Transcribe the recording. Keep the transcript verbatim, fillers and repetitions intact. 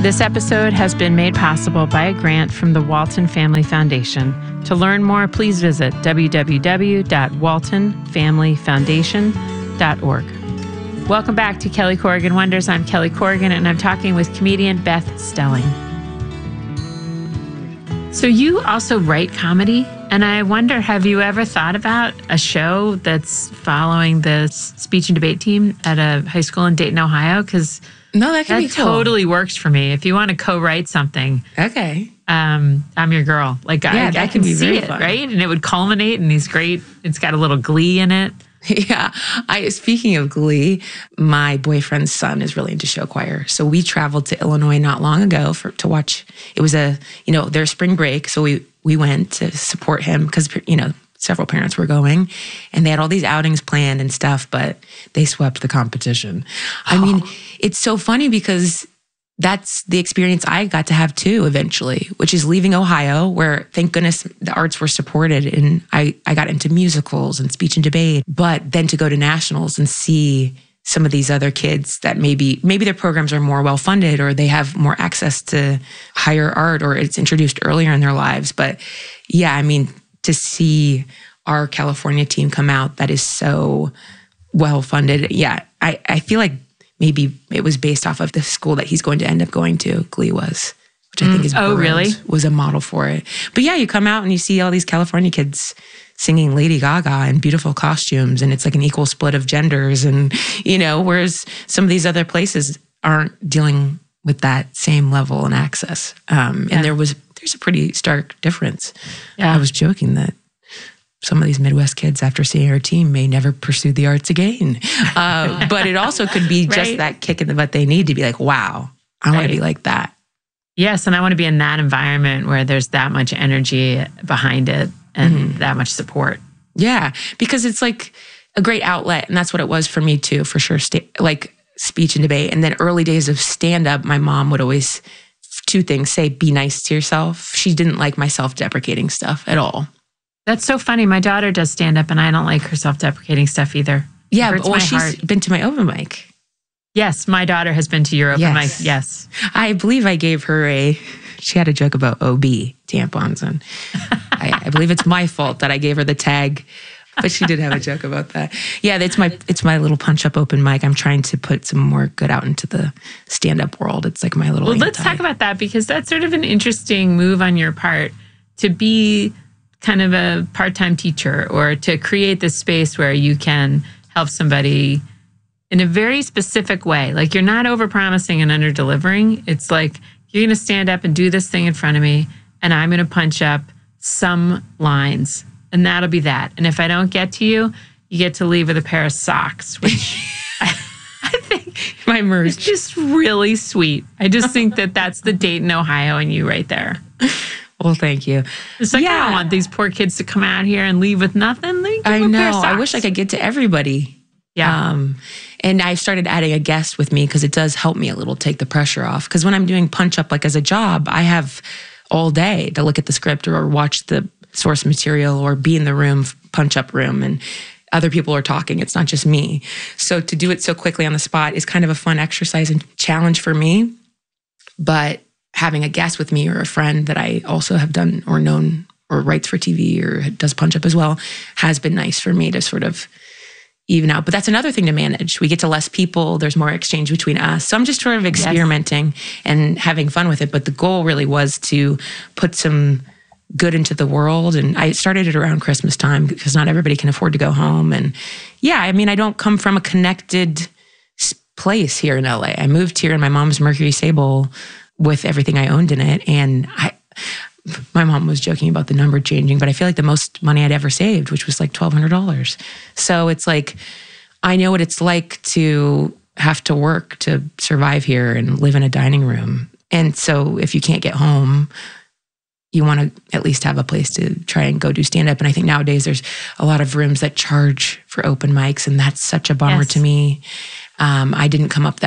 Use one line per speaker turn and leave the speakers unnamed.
This episode has been made possible by a grant from the Walton Family Foundation. To learn more, please visit w w w dot walton family foundation dot org. Welcome back to Kelly Corrigan Wonders. I'm Kelly Corrigan, and I'm talking with comedian Beth Stelling. So you also write comedy, and I wonder, have you ever thought about a show that's following the speech and debate team at a high school in Dayton, Ohio? Because
no, that can
that
be cool.
totally works for me. If you want to co-write something,
okay,
um, I'm your girl. Like
yeah,
I, I can see it, fun. Right? And it would culminate in these great. It's got a little glee in it.
Yeah. I speaking of glee, my boyfriend's son is really into show choir. So we traveled to Illinois not long ago for to watch. It was a, you know, their spring break. So we we went to support him because, you know, several parents were going and they had all these outings planned and stuff, but they swept the competition. I mean, it's so funny because that's the experience I got to have too eventually, which is leaving Ohio, where thank goodness the arts were supported and I, I got into musicals and speech and debate, but then to go to nationals and see some of these other kids that maybe maybe their programs are more well-funded or they have more access to higher art or it's introduced earlier in their lives. But yeah, I mean, to see our California team come out that is so well-funded, yeah, I, I feel like maybe it was based off of the school that he's going to end up going to, Glee was, which I think is
oh, really?
was a model for it. But yeah, you come out and you see all these California kids singing Lady Gaga in beautiful costumes, and it's like an equal split of genders, and you know, whereas some of these other places aren't dealing with that same level and access. Um,
yeah.
And there was there's a pretty stark difference.
Yeah.
I was joking that some of these Midwest kids, after seeing our team, may never pursue the arts again. Uh, but it also could be just
right.
that kick in the butt they need to be like, wow, I want
right.
to be like that.
Yes, and I want to be in that environment where there's that much energy behind it and mm-hmm. that much support.
Yeah, because it's like a great outlet, and that's what it was for me too, for sure. Sta- like speech and debate. And then early days of stand-up, my mom would always, two things, say, be nice to yourself. She didn't like my self-deprecating stuff at all.
That's so funny. My daughter does stand-up, and I don't like her self-deprecating stuff either.
Yeah, but, well, she's heart. been to my open mic.
Yes, my daughter has been to your open
yes.
mic. Yes.
I believe I gave her a, she had a joke about O B tampons, and I, I believe it's my fault that I gave her the tag, but she did have a joke about that. Yeah, it's my it's my little punch-up open mic. I'm trying to put some more good out into the stand-up world. It's like my little
Well,
anti-
let's talk about that, because that's sort of an interesting move on your part to be kind of a part-time teacher or to create this space where you can help somebody in a very specific way. Like, you're not over-promising and under-delivering. It's like, you're going to stand up and do this thing in front of me, and I'm going to punch up some lines, and that'll be that. And if I don't get to you, you get to leave with a pair of socks, which I, I think
my merch
is just really sweet. I just think that that's the Dayton, Ohio in you right there.
Well, thank you.
It's like,
yeah.
I don't want these poor kids to come out here and leave with nothing. They
I know. I wish I could get to everybody.
Yeah.
Um, and I've started adding a guest with me because it does help me a little take the pressure off. Because when I'm doing punch up, like as a job, I have all day to look at the script or watch the source material or be in the room, punch up room, and other people are talking. It's not just me. So to do it so quickly on the spot is kind of a fun exercise and challenge for me. But having a guest with me or a friend that I also have done or known or writes for T V or does punch up as well has been nice for me to sort of even out. But that's another thing to manage. We get to less people. There's more exchange between us. So I'm just sort of experimenting yes. and having fun with it. But the goal really was to put some good into the world. And I started it around Christmas time because not everybody can afford to go home. And yeah, I mean, I don't come from a connected place here in L A. I moved here in my mom's Mercury Sable with everything I owned in it. And I, my mom was joking about the number changing, but I feel like the most money I'd ever saved, which was like twelve hundred dollars. So it's like, I know what it's like to have to work to survive here and live in a dining room. And so if you can't get home, you want to at least have a place to try and go do stand-up. And I think nowadays there's a lot of rooms that charge for open mics, and that's such a bummer yes. to me. Um, I didn't come up that